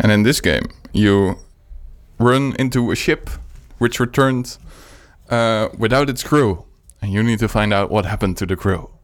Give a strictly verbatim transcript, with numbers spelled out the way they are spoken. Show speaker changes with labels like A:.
A: And in this game, you run into a ship which returned uh, without its crew. And you need to find out what happened to the crew.